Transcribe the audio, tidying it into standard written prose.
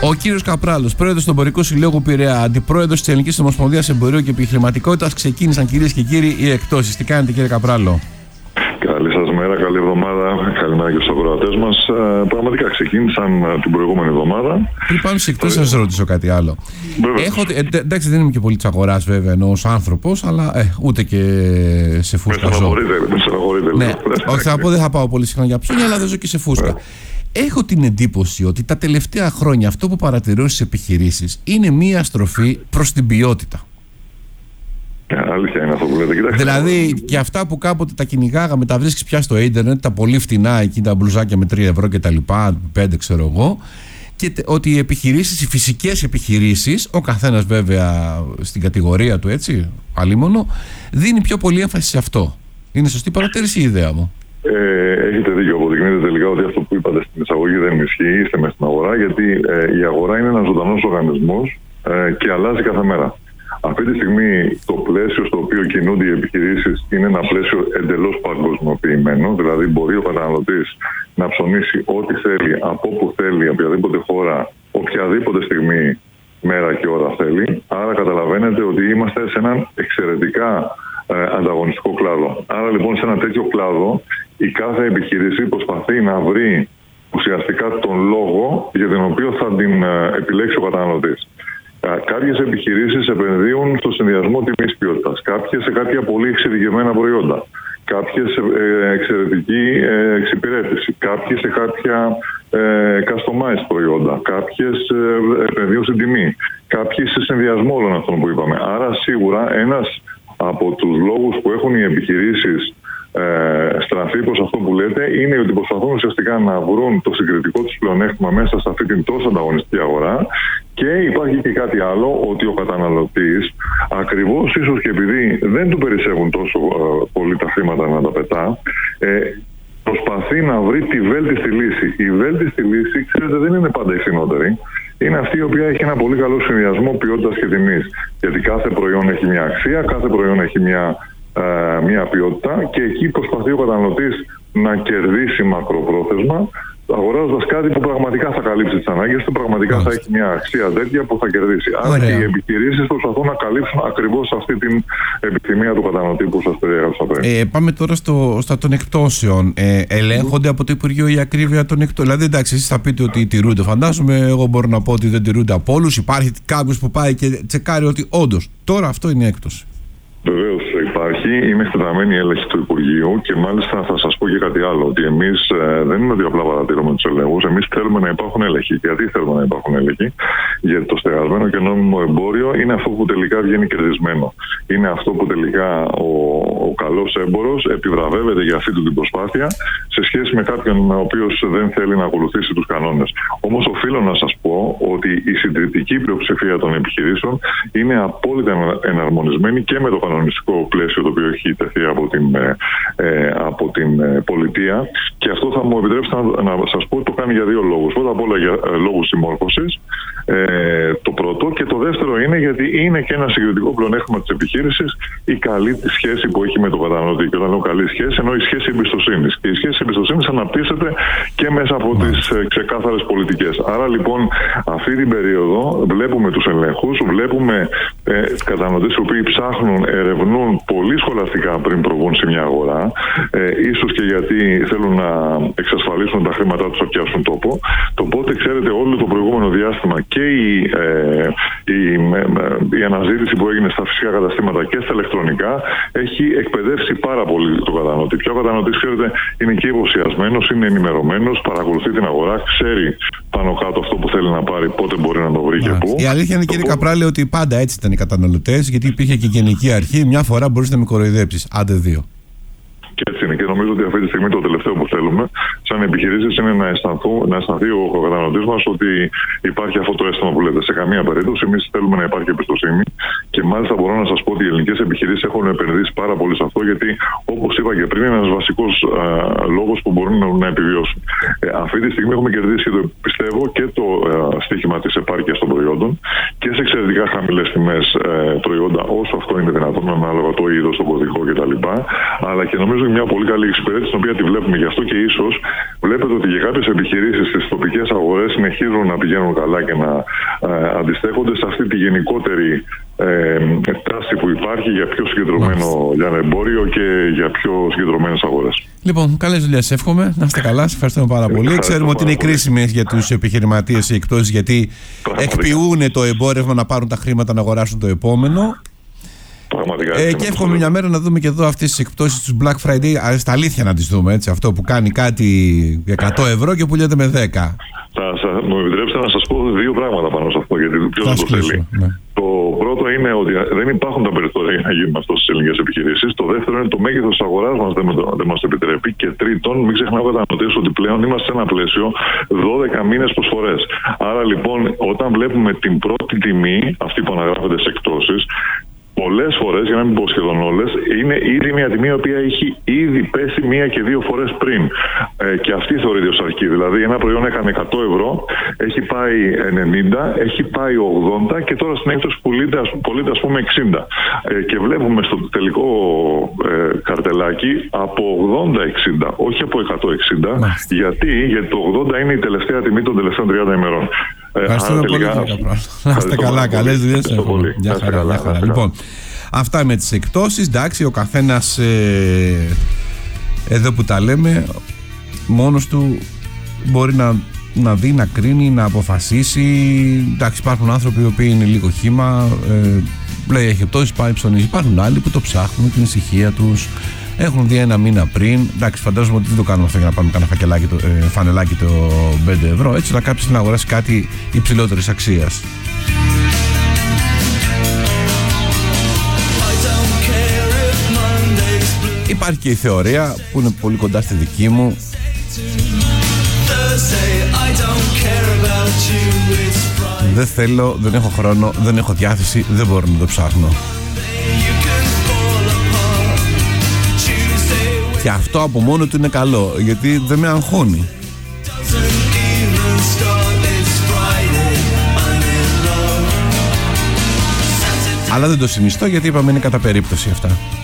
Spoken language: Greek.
Ο κύριος Καπράλος, πρόεδρος του Εμπορικού Συλλόγου Πειραιά, αντιπρόεδρος της Ελληνικής Ομοσπονδίας Εμπορίου και Επιχειρηματικότητας, ξεκίνησαν, κυρίες και κύριοι, οι εκτόσεις. Τι κάνετε, κύριε Καπράλο? Καλή σας μέρα, καλή εβδομάδα. Καλημέρα και στους ακροατές μας. Πραγματικά ξεκίνησαν την προηγούμενη εβδομάδα. Πριν πάνω στις εκτόσεις, σας ρωτήσω κάτι άλλο. Εντάξει, δεν είμαι και πολύ της αγοράς, βέβαια, ενώ ως άνθρωπος, αλλά ούτε και σε φούσκα ζω. Με στεναχωρείτε. Ναι, όχι, θα πω, δεν θα πάω πολύ συχνά για ψώνια, αλλά δεν ζω και σε φούσκα. Έχω την εντύπωση ότι τα τελευταία χρόνια αυτό που παρατηρώ στις επιχειρήσεις είναι μία στροφή προς την ποιότητα. Αλήθεια είναι αυτό που λέτε. Κοιτάξτε. Δηλαδή και αυτά που κάποτε τα κυνηγάγαμε, τα βρίσκεις πια στο ίντερνετ, τα πολύ φτηνά εκεί, τα μπλουζάκια με 3 ευρώ και τα λοιπά, 5 ξέρω εγώ, και ότι οι επιχειρήσεις, οι φυσικές επιχειρήσεις, ο καθένας βέβαια στην κατηγορία του, έτσι, αλίμονο, δίνει πιο πολύ έμφαση σε αυτό. Είναι σωστή παρατήρηση η ιδέα μου? Έχετε δίκιο. Αποδεικνύεται τελικά ότι αυτό που είπατε στην εισαγωγή δεν ισχύει. Είστε μέσα στην αγορά, γιατί η αγορά είναι ένας ζωντανός οργανισμός και αλλάζει κάθε μέρα. Αυτή τη στιγμή το πλαίσιο στο οποίο κινούνται οι επιχειρήσεις είναι ένα πλαίσιο εντελώς παγκοσμιοποιημένο. Δηλαδή, μπορεί ο καταναλωτής να ψωνίσει ό,τι θέλει, από όπου θέλει, από οποιαδήποτε χώρα, οποιαδήποτε στιγμή, μέρα και ώρα θέλει. Άρα, καταλαβαίνετε ότι είμαστε σε έναν εξαιρετικά ανταγωνιστικό κλάδο. Άρα, λοιπόν, σε ένα τέτοιο κλάδο, η κάθε επιχείρηση προσπαθεί να βρει ουσιαστικά τον λόγο για τον οποίο θα την επιλέξει ο καταναλωτής. Κάποιες επιχειρήσεις επενδύουν στο συνδυασμό τιμής ποιότητας, κάποιες σε κάποια πολύ εξειδικευμένα προϊόντα, κάποιες σε εξαιρετική εξυπηρέτηση, κάποιες σε κάποια customized προϊόντα, κάποιες επενδύουν στην τιμή, κάποιες σε συνδυασμό όλων αυτών που είπαμε. Άρα σίγουρα ένας από τους λόγους που έχουν οι επιχειρήσεις στραφεί προς αυτό που λέτε είναι ότι προσπαθούν ουσιαστικά να βρουν το συγκριτικό τους πλεονέκτημα μέσα σε αυτή την τόσο ανταγωνιστική αγορά. Και υπάρχει και κάτι άλλο, ότι ο καταναλωτής, ακριβώς ίσως και επειδή δεν του περισσεύουν τόσο πολύ τα χρήματα να τα πετά, προσπαθεί να βρει τη βέλτιστη λύση. Η βέλτιστη λύση, ξέρετε, δεν είναι πάντα η φθηνότερη. Είναι αυτή η οποία έχει ένα πολύ καλό συνδυασμό ποιότητας και τιμής. Γιατί κάθε προϊόν έχει μια αξία, κάθε προϊόν έχει μια ποιότητα και εκεί προσπαθεί ο καταναλωτής να κερδίσει μακροπρόθεσμα, αγοράζοντας κάτι που πραγματικά θα καλύψει τις ανάγκες του, πραγματικά θα έχει μια αξία τέτοια που θα κερδίσει. Άρα και οι επιχειρήσεις προσπαθούν να καλύψουν ακριβώς αυτή την επιθυμία του καταναλωτή που σας περιέγραψα πριν. Πάμε τώρα στα των εκτόσεων. Ελέγχονται από το Υπουργείο η ακρίβεια των εκτόσεων? Δηλαδή, εντάξει, εσείς θα πείτε ότι τηρούνται, φαντάζομαι. Εγώ μπορώ να πω ότι δεν τηρούνται από όλους. Υπάρχει κάποιος που πάει και τσεκάρει ότι όντως τώρα αυτό είναι έκπτωση? Βεβαίως υπάρχει, είναι εκτεταμένη η έλεγχη του Υπουργείου και μάλιστα θα σας πω και κάτι άλλο, ότι εμείς δεν είναι ότι απλά παρατηρούμε τους ελέγχους, εμείς θέλουμε να υπάρχουν έλεγχοι. Γιατί θέλουμε να υπάρχουν έλεγχοι? Γιατί το στεγασμένο και νόμιμο εμπόριο είναι αυτό που τελικά βγαίνει κερδισμένο. Είναι αυτό που τελικά ο καλός έμπορος επιβραβεύεται για αυτή την προσπάθεια σε σχέση με κάποιον ο οποίος δεν θέλει να ακολουθήσει τους κανόνες. Όμως οφείλω να σας πω ότι η συντριπτική πλειοψηφία των επιχειρήσεων είναι απόλυτα εναρμονισμένη και με το κανονιστικό πλαίσιο το οποίο έχει τεθεί από την πολιτεία, και αυτό θα μου επιτρέψετε να σας πω ότι το κάνει για δύο λόγους. Πρώτα απ' όλα για λόγους συμμόρφωσης, το πρώτο, και το δεύτερο είναι γιατί είναι και ένα συγκριτικό πλεονέκτημα της επιχείρησης η καλή σχέση που έχει με τον καταναλωτή. Και όταν λέω καλή σχέση, εννοώ η σχέση εμπιστοσύνης. Και η σχέση εμπιστοσύνης αναπτύσσεται και μέσα από τις ξεκάθαρες πολιτικές. Άρα λοιπόν αυτή την περίοδο βλέπουμε τους ελέγχους, βλέπουμε καταναλωτές οι οποίοι ψάχνουν, ερευνούν πολύ σχολαστικά πριν προβούν σε μια αγορά, ίσως και γιατί θέλουν να εξασφαλίσουν τα χρήματά τους να πιάσουν τόπο. Οπότε ξέρετε, όλο το προηγούμενο διάστημα και η αναζήτηση που έγινε στα φυσικά καταστήματα και στα ηλεκτρονικά έχει εκπαιδεύσει πάρα πολύ τον καταναλωτή. Πια ο καταναλωτής, ξέρετε, είναι και υποψιασμένος, είναι ενημερωμένος, παρακολουθεί την αγορά, ξέρει πάνω κάτω αυτό που θέλει να πάρει, πότε μπορεί να το βρει και πού. Η αλήθεια είναι, κύριε Καπράλη, ότι πάντα έτσι ήταν οι καταναλωτές, γιατί υπήρχε και γενική αρχή, μια φορά μπορείς να με κοροϊδέψεις, άντε δύο. Και έτσι είναι. Και νομίζω ότι αυτή τη στιγμή το τελευταίο που θέλουμε, σαν επιχειρήσεις, είναι να αισθανθεί ο καταναλωτής μας ότι υπάρχει αυτό το αίσθημα που λέτε. Σε καμία περίπτωση εμείς θέλουμε να υπάρχει εμπιστοσύνη. Και μάλιστα μπορώ να σας πω ότι οι ελληνικές επιχειρήσεις έχουν επενδύσει πάρα πολύ σε αυτό, γιατί όπως είπα και πριν, είναι ένας βασικός λόγος που μπορούν να επιβιώσουν. Αυτή τη στιγμή έχουμε κερδίσει, πιστεύω, και το στοίχημα της επάρκειας των προϊόντων και σε εξαιρετικά χαμηλές τιμές προϊόντα, όσο αυτό είναι δυνατόν, ανάλογα το είδος, το κωδικό κτλ. Αλλά και νομίζω μια πολύ καλή εξυπηρέτηση, την οποία τη βλέπουμε γι' αυτό και ίσως βλέπετε ότι για κάποιες επιχειρήσεις στις τοπικές αγορές συνεχίζουν να πηγαίνουν καλά και να αντιστέκονται σε αυτή τη γενικότερη τάση που υπάρχει για πιο συγκεντρωμένο λιανεμπόριο και για πιο συγκεντρωμένες αγορές. Λοιπόν, καλές δουλειές εύχομαι. Να είστε καλά, σας ευχαριστούμε πάρα πολύ. Ξέρουμε ότι είναι κρίσιμες για τους επιχειρηματίες οι εκπτώσεις, γιατί εκποιούν το εμπόρευμα να πάρουν τα χρήματα να αγοράσουν το επόμενο. Και εύχομαι μια μέρα να δούμε και εδώ αυτές τις εκπτώσεις του Black Friday, στα αλήθεια να τις δούμε, έτσι, αυτό που κάνει κάτι 100 ευρώ και πουλιέται με 10. Μου επιτρέψτε να σας πω δύο πράγματα πάνω σε αυτό, γιατί ποιος δεν το θέλει. Ναι. Το πρώτο είναι ότι δεν υπάρχουν τα περιθώρια για να γίνουν αυτό στις ελληνικές επιχειρήσεις. Το δεύτερο είναι το μέγεθος της αγοράς μας δεν μας το επιτρέπει. Και τρίτον, μην ξεχνάμε κατανοητές ότι πλέον είμαστε σε ένα πλαίσιο 12 μήνες προσφορές. Άρα λοιπόν, όταν βλέπουμε την πρώτη τιμή, αυτή που αναγράφεται σε εκπτώσεις, πολλές φορές, για να μην πω σχεδόν όλες, είναι ήδη μια τιμή η οποία έχει ήδη πέσει μία και δύο φορές πριν. Και αυτή θεωρείται ως αρχή. Δηλαδή, ένα προϊόν έκανε 100 ευρώ, έχει πάει 90, έχει πάει 80 και τώρα στην έκπτωση πωλείται, ας πούμε, 60. Και βλέπουμε στο τελικό καρτελάκι από 80-60, όχι από 160. Γιατί το 80 είναι η τελευταία τιμή των τελευταίων 30 ημερών. Ευχαριστούμε πολύ. Να είστε καλά, καλές δουλειές. Γεια χαρά. Λοιπόν, αυτά με τις εκπτώσεις. Εντάξει, ο καθένας εδώ που τα λέμε μόνος του μπορεί να δει, να κρίνει, να αποφασίσει. Εντάξει, υπάρχουν άνθρωποι οι οποίοι είναι λίγο χύμα, λέει έχει εκπτώσεις, πάει ψωνίζει. Υπάρχουν άλλοι που το ψάχνουν την ησυχία τους, έχουν δει ένα μήνα πριν. Εντάξει, φαντάζομαι ότι δεν το κάνουμε αυτό για να πάρουμε κανένα φανελάκι το 5 ευρώ. Έτσι, να κάποιος να αγοράσει κάτι υψηλότερης αξίας. Υπάρχει και η θεωρία που είναι πολύ κοντά στη δική μου. Δεν θέλω, δεν έχω χρόνο, δεν έχω διάθεση, δεν μπορώ να το ψάχνω. Και αυτό από μόνο του είναι καλό, γιατί δεν με αγχώνει. Αλλά δεν το συνιστώ, γιατί είπαμε είναι κατά περίπτωση αυτά.